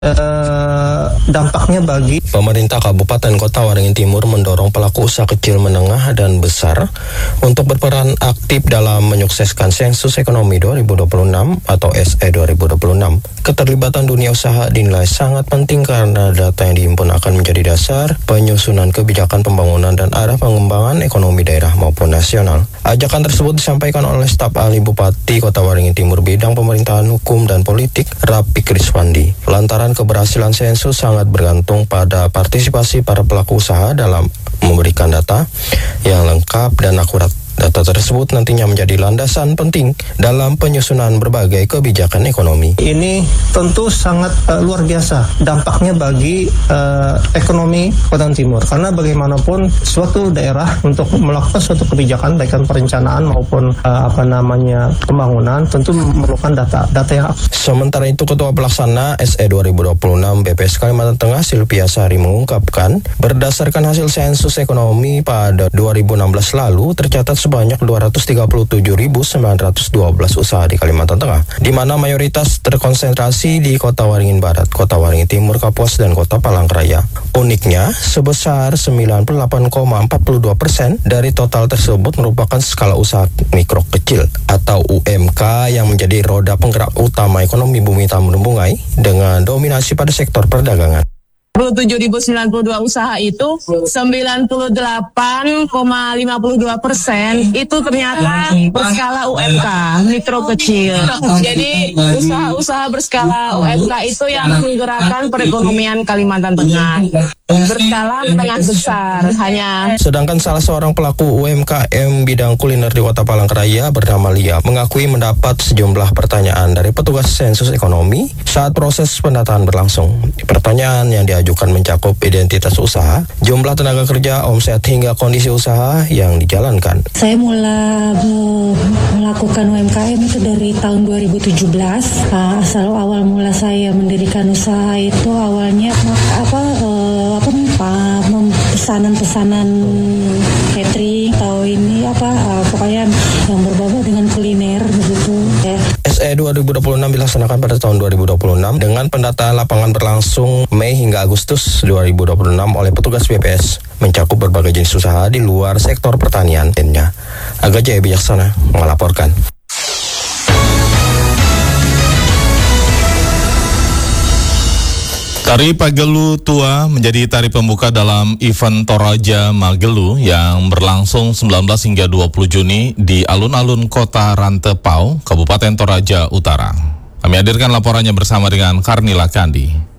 dampaknya bagi pemerintah Kabupaten Kota Waringin Timur mendorong pelaku usaha kecil menengah dan besar untuk berperan aktif dalam menyukseskan Sensus Ekonomi 2026 atau SE 2026. Keterlibatan dunia usaha dinilai sangat penting karena data yang dihimpun akan menjadi dasar penyusunan kebijakan pembangunan dan arah pengembangan ekonomi daerah maupun nasional. Ajakan tersebut disampaikan oleh staf ahli Bupati Kota Waringin Timur bidang pemerintahan hukum dan politik Rapi Kriswandi. Lantaran keberhasilan sensus sangat bergantung pada partisipasi para pelaku usaha dalam memberikan data yang lengkap dan akurat. Data tersebut nantinya menjadi landasan penting dalam penyusunan berbagai kebijakan ekonomi. Ini tentu sangat luar biasa dampaknya bagi ekonomi Kota Timur. Karena bagaimanapun suatu daerah untuk melakukan suatu kebijakan baik perencanaan maupun pembangunan tentu memerlukan data yang akurat. Sementara itu Ketua Pelaksana SE 2026 BPS Kalimantan Tengah Silvia Sari mengungkapkan berdasarkan hasil sensus ekonomi pada 2016 lalu tercatat sebanyak 237.912 usaha di Kalimantan Tengah, di mana mayoritas terkonsentrasi di Kota Waringin Barat, Kota Waringin Timur, Kapuas, dan Kota Palangkaraya. Uniknya, sebesar 98,42% dari total tersebut merupakan skala usaha mikro kecil atau UMK yang menjadi roda penggerak utama ekonomi Bumi Tambun Bungai dengan dominasi pada sektor perdagangan. 27.092 usaha itu 98,52% itu ternyata berskala UMK mikro kecil. Jadi usaha-usaha berskala UMK itu yang menggerakkan perekonomian Kalimantan Tengah. Berskala menengah besar hanya. Sedangkan salah seorang pelaku UMKM bidang kuliner di Kota Palangkaraya bernama Lia mengakui mendapat sejumlah pertanyaan dari petugas sensus ekonomi saat proses pendataan berlangsung. Pertanyaan yang diajukan mencakup identitas usaha, jumlah tenaga kerja, omset hingga kondisi usaha yang dijalankan. Saya mulai melakukan UMKM itu dari tahun 2017. Asal awal mula saya mendirikan usaha itu awalnya pesanan-pesanan catering atau ini pokoknya yang berbau dengan kuliner begitu ya. SE 2026 dilaksanakan pada tahun 2026 dengan pendataan lapangan berlangsung Mei hingga Agustus 2026 oleh petugas BPS mencakup berbagai jenis usaha di luar sektor pertanian. Aga Jaya Bijaksana melaporkan. Tari Pagelu Tua menjadi tari pembuka dalam event Toraja Magelu yang berlangsung 19 hingga 20 Juni di alun-alun Kota Rantepau, Kabupaten Toraja Utara. Kami hadirkan laporannya bersama dengan Karnila Kandi.